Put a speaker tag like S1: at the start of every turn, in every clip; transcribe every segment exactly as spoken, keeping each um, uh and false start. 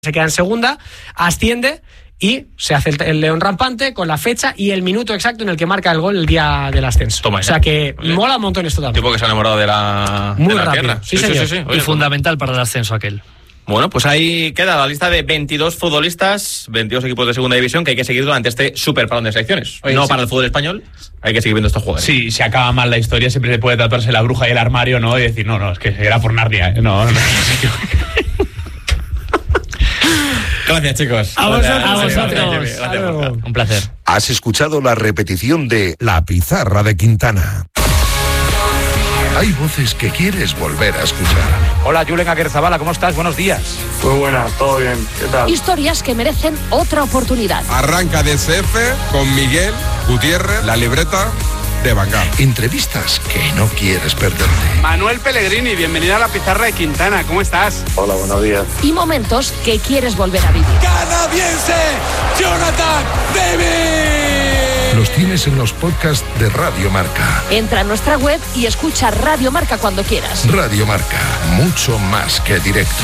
S1: se queda en segunda, asciende y se hace el, el león rampante con la fecha y el minuto exacto en el que marca el gol el día del ascenso.
S2: Toma,
S1: o sea que
S2: Oye.
S1: mola un montón esto también.
S2: Tipo que se ha enamorado de la,
S1: Muy
S2: de la
S1: rápido.
S2: tierra.
S1: Sí, sí, señor.
S2: sí, sí.
S3: Y
S2: Oye,
S3: fundamental para el ascenso aquel.
S2: Bueno, pues ahí queda la lista de veintidós futbolistas, veintidós equipos de segunda división que hay que seguir durante este super parón de selecciones.
S4: Oye,
S2: no
S4: sí.
S2: para el fútbol español, hay que seguir viendo estos jugadores.
S4: Sí, si acaba mal la historia siempre se puede tatuarse la bruja y el armario, ¿no? Y decir, no, no, es que era por Narnia, ¿eh? no, no.
S2: Gracias, chicos.
S1: A vosotros.
S3: A vosotros.
S2: Gracias,
S1: Hasta luego.
S2: gracias.
S3: Un placer.
S5: Has escuchado la repetición de La Pizarra de Quintana. Hay voces que quieres volver a escuchar.
S6: Hola, Julen Aguerzabala, ¿cómo estás? Buenos días.
S7: Muy buenas, todo bien, ¿qué tal?
S8: Historias que merecen otra oportunidad.
S9: Arranca D S F con Miguel Gutiérrez, la libreta de Bangal.
S5: Entrevistas que no quieres perderte.
S10: Manuel Pellegrini, bienvenido a La Pizarra de Quintana, ¿cómo estás?
S7: Hola, buenos días.
S8: Y momentos que quieres volver a vivir.
S10: ¡Canadiense! ¡Jonathan David!
S5: Los tienes en los podcasts de Radio Marca.
S8: Entra a nuestra web y escucha Radio Marca cuando quieras.
S5: Radio Marca, mucho más que directo.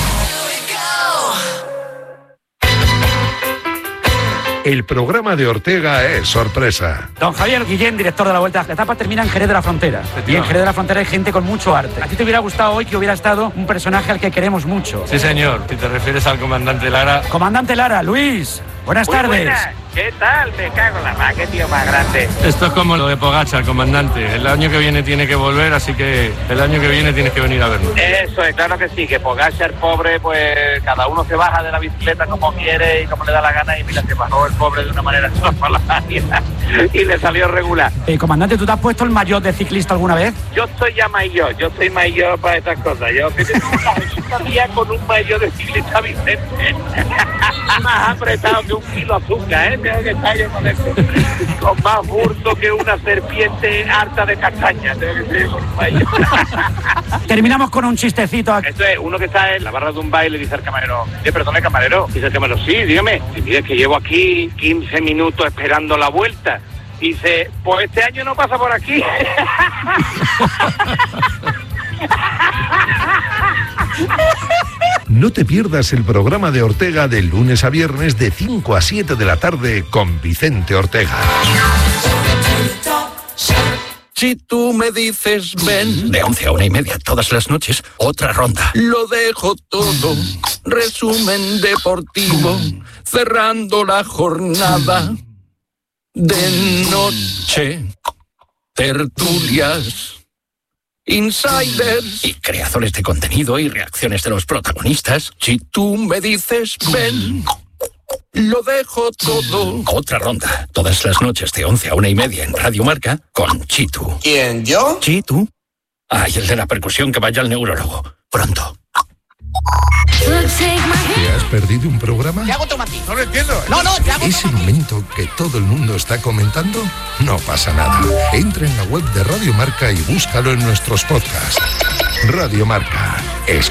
S5: El programa de Ortega es sorpresa.
S6: Don Javier Guillén, director de la Vuelta. La etapa termina en Jerez de la Frontera. Y en Jerez de la Frontera hay gente con mucho arte. ¿A ti te hubiera gustado hoy que hubiera estado un personaje al que queremos mucho?
S11: Sí, señor. Si te refieres al comandante Lara.
S6: Comandante Lara, Luis, buenas
S12: Muy
S6: tardes.
S12: buenas. ¿Qué tal? Me cago en la mar, qué tío más grande.
S11: Esto es como lo de Pogačar, comandante. El año que viene tiene que volver, así que el año que viene tienes que venir a verlo.
S12: Eso es, claro que sí, que Pogačar, pobre, pues cada uno se baja de la bicicleta como quiere y como le da la gana y mira, se bajó el pobre de una manera extraordinaria y le salió regular.
S6: Eh, comandante, ¿tú te has puesto el maillot de ciclista alguna vez?
S12: Yo soy ya mayor, yo soy mayor para estas cosas. Yo que tengo una día con un mayor de ciclista Vicente. Más apretado que un kilo de azúcar, ¿eh? Tengo que estar yo con esto. Con más burto que una serpiente harta de castaña. Tengo que ser con un mayor.
S6: Terminamos con un chistecito.
S12: Esto es, uno que está en la barra de un baile dice al camarero, eh, perdone camarero, dice el camarero, sí, dígame, y mire que llevo aquí quince minutos esperando la vuelta. Dice, pues este año no pasa por aquí.
S5: No te pierdas el programa de Ortega de lunes a viernes de cinco a siete de la tarde con Vicente Ortega.
S13: Si tú me dices ven, de once a una y media todas las noches, otra ronda. Lo dejo todo, resumen deportivo, cerrando la jornada de noche, tertulias, insiders y creadores de contenido y reacciones de los protagonistas. Si tú me dices ven, lo dejo todo. Otra ronda, todas las noches de once a una y media en Radio Marca con Chitu.
S14: ¿Quién, yo?
S13: ¿Chitu? Ay, el de la percusión, que vaya al neurólogo. Pronto.
S5: ¿Te has perdido un programa?
S14: Te hago tomatín.
S9: No lo entiendo.
S14: No, no, te hago
S5: ¿Ese momento que todo el mundo está comentando? No pasa nada. Entra en la web de Radio Marca y búscalo en nuestros podcasts. Radio Marca. Es